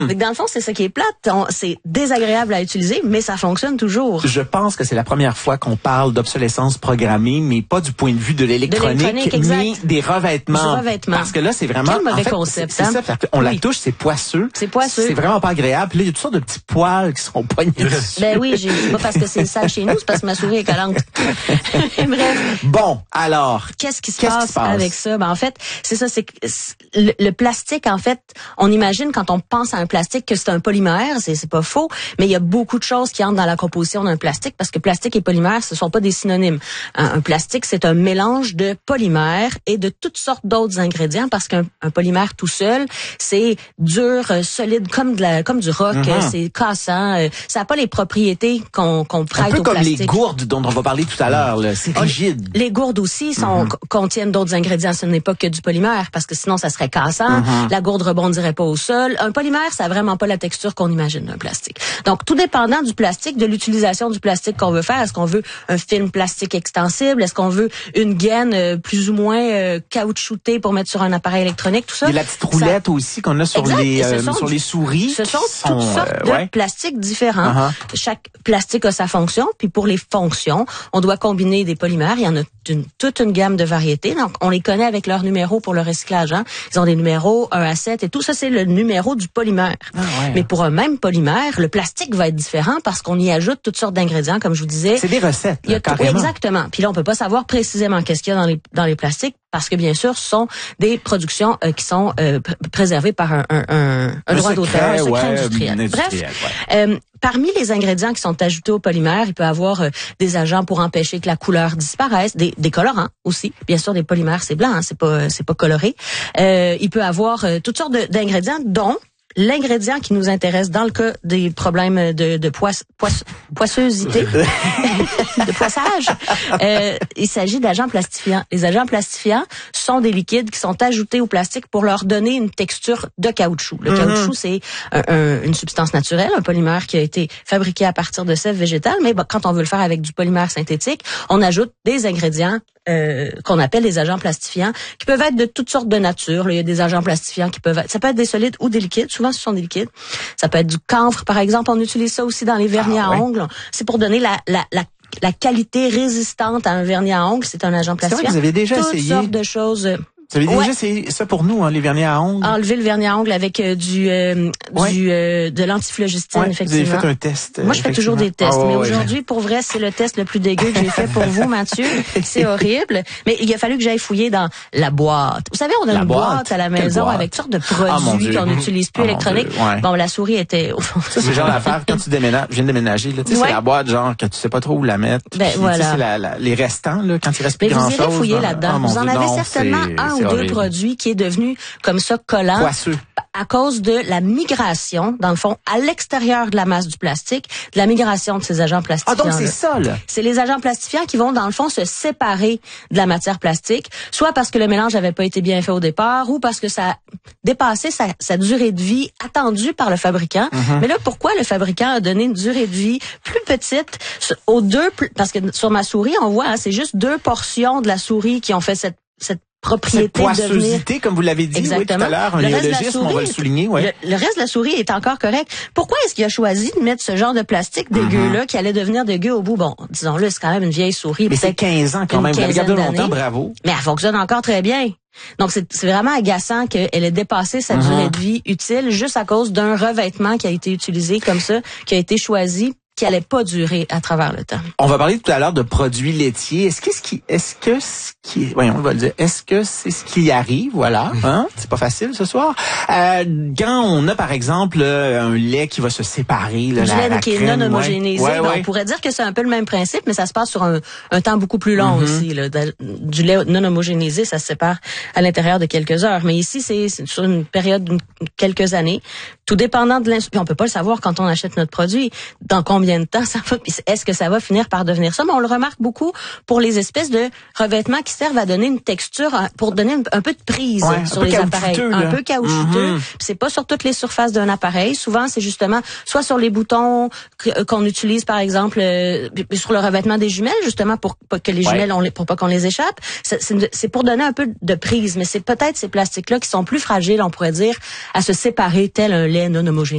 Dans le fond, c'est ça qui est plate. C'est désagréable à utiliser, mais ça fonctionne toujours. Je pense que c'est la première fois qu'on parle d'obsolescence programmée, mais pas du point de vue de l'électronique, mais des revêtements. Parce que là, c'est vraiment... Quel mauvais concept. C'est ça. On la touche, c'est poisseux. C'est poisseux. C'est vraiment pas agréable. Puis là, il y a toutes sortes de petits poils qui sont poignés dessus. Ben oui, pas parce que c'est sale chez nous, c'est parce que ma souris est collante. Bref. Bon, alors... Qu'est-ce qui se passe avec ça? Ben, en fait, c'est ça, c'est le plastique, en fait, on imagine quand on pense à un plastique que c'est un polymère, c'est pas faux, mais il y a beaucoup de choses qui entrent dans la composition d'un plastique parce que plastique et polymère, ce sont pas des synonymes. Un plastique, c'est un mélange de polymères et de toutes sortes d'autres ingrédients parce qu'un polymère tout seul, c'est dur, solide comme du roc, c'est cassant, ça n'a pas les propriétés qu'on prête au plastique. Un peu comme les gourdes dont on va parler tout à l'heure, là, c'est rigide. Les gourdes aussi contiennent d'autres ingrédients, ce n'est pas que du polymère parce que sinon ça serait cassant, la gourde rebondirait pas au sol. Un polymère, ça a vraiment pas la texture qu'on imagine d'un plastique. Donc, tout dépendant du plastique, de l'utilisation du plastique qu'on veut faire, est-ce qu'on veut un film plastique extensible, est-ce qu'on veut une gaine plus ou moins caoutchoutée pour mettre sur un appareil électronique, tout ça. Il y a la petite roulette aussi qu'on a sur les souris. Ce sont toutes sortes de plastiques différents. Chaque plastique a sa fonction, puis pour les fonctions, on doit combiner des polymères. Il y en a toute une gamme de variétés. Donc, on les connaît avec leurs numéros pour le recyclage. Ils ont des numéros 1 à 7 et tout ça, c'est le numéro du polymère. Mais pour un même polymère, le plastique va être différent parce qu'on y ajoute toutes sortes d'ingrédients, comme je vous disais. C'est des recettes, là, carrément. Exactement. Puis là, on peut pas savoir précisément qu'est-ce qu'il y a dans les plastiques parce que, bien sûr, ce sont des productions qui sont préservées par un droit d'auteur, un secret industriel. Bref, parmi les ingrédients qui sont ajoutés au polymère, il peut y avoir des agents pour empêcher que la couleur disparaisse, des colorants aussi. Bien sûr, des polymères, c'est blanc, c'est pas coloré. Il peut y avoir toutes sortes d'ingrédients, dont l'ingrédient qui nous intéresse dans le cas des problèmes de poissosité, de poissage, il s'agit d'agents plastifiants. Les agents plastifiants sont des liquides qui sont ajoutés au plastique pour leur donner une texture de caoutchouc. Le caoutchouc, c'est une substance naturelle, un polymère qui a été fabriqué à partir de sève végétale, mais quand on veut le faire avec du polymère synthétique, on ajoute des ingrédients qu'on appelle les agents plastifiants, qui peuvent être de toutes sortes de nature. Là, il y a des agents plastifiants qui peuvent être, ça peut être des solides ou des liquides. Souvent, ce sont des liquides. Ça peut être du camphre, par exemple. On utilise ça aussi dans les vernis à ongles. C'est pour donner la qualité résistante à un vernis à ongles. C'est un agent plastifiant. C'est vrai que vous avez déjà essayé. Toutes sortes de choses. Vous avez déjà essayé ça pour nous, les vernis à ongles? Enlever le vernis à ongles avec de l'antiflogistine, effectivement. Vous avez fait un test. Moi, je fais toujours des tests. Mais aujourd'hui, pour vrai, c'est le test le plus dégueu que j'ai fait pour vous, Mathieu. C'est horrible. Mais il a fallu que j'aille fouiller dans la boîte. Vous savez, on a une boîte à la maison avec toutes sortes de produits qu'on n'utilise plus électroniques. Bon, la souris était... C'est le genre d'affaire, quand tu déménages, je viens de déménager, là, tu sais, c'est la boîte, genre, que tu sais pas trop où la mettre. Ben, voilà. C'est les restants, là, quand il reste plus grand-chose. Mais vous irez fouiller là-dedans. Vous en avez certainement un ou deux produits qui est devenu comme ça collant. Poisseux. À cause de la migration, dans le fond, à l'extérieur de la masse du plastique, de la migration de ces agents plastifiants. Ah, donc c'est ça, là. C'est les agents plastifiants qui vont, dans le fond, se séparer de la matière plastique, soit parce que le mélange n'avait pas été bien fait au départ, ou parce que ça a dépassé sa durée de vie attendue par le fabricant. Mais là, pourquoi le fabricant a donné une durée de vie plus petite aux deux, parce que sur ma souris, on voit, c'est juste 2 portions de la souris qui ont fait cette propriété cette poissosité, comme vous l'avez dit tout à l'heure, un néologisme, on va le souligner. Le reste de la souris est encore correct. Pourquoi est-ce qu'il a choisi de mettre ce genre de plastique dégueu-là qui allait devenir dégueu au bout? Bon, disons-le, c'est quand même une vieille souris. Mais c'est 15 ans quand même. Vous regardez longtemps, bravo. Mais elle fonctionne encore très bien. Donc, c'est vraiment agaçant qu'elle ait dépassé sa durée de vie utile juste à cause d'un revêtement qui a été utilisé comme ça, qui a été choisi, qui allait pas durer à travers le temps. On va parler tout à l'heure de produits laitiers. Est-ce que c'est ce qui arrive, voilà, hein? C'est pas facile ce soir. Quand on a par exemple un lait qui va se séparer, là, du lait la qui crème, est non homogénéisé, on pourrait dire que c'est un peu le même principe, mais ça se passe sur un temps beaucoup plus long aussi. Là. Du lait non homogénéisé, ça se sépare à l'intérieur de quelques heures. Mais ici, c'est sur une période de quelques années. Tout dépendant de on peut pas le savoir quand on achète notre produit. Dans combien de temps ça va, est-ce que ça va finir par devenir ça? Mais on le remarque beaucoup pour les espèces de revêtements qui servent à donner une texture, pour donner un peu de prise sur les appareils. Un peu caoutchouteux. C'est pas sur toutes les surfaces d'un appareil. Souvent, c'est justement soit sur les boutons qu'on utilise, par exemple, sur le revêtement des jumelles, justement pour pas que les jumelles, pour pas qu'on les échappe. C'est pour donner un peu de prise. Mais c'est peut-être ces plastiques-là qui sont plus fragiles, on pourrait dire, à se séparer tel un lait non homogène.